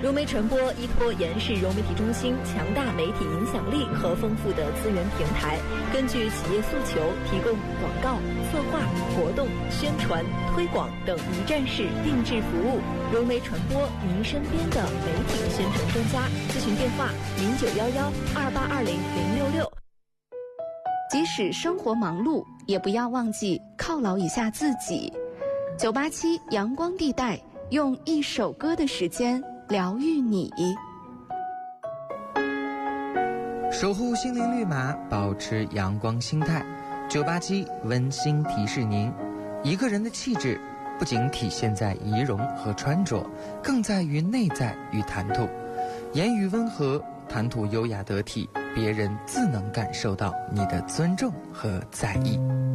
融媒传播依托延世融媒体中心强大媒体影响力和丰富的资源平台，根据企业诉求提供广告、策划、活动、宣传、推广等一站式定制服务。融媒传播，您身边的媒体宣传专家。咨询电话：091128200666。 即使生活忙碌，也不要忘记犒劳一下自己。987阳光地带，用一首歌的时间疗愈你。 守护心灵绿码，保持阳光心态。987温馨提示您，一个人的气质不仅体现在仪容和穿着，更在于内在与谈吐。言语温和，谈吐优雅得体，别人自能感受到你的尊重和在意。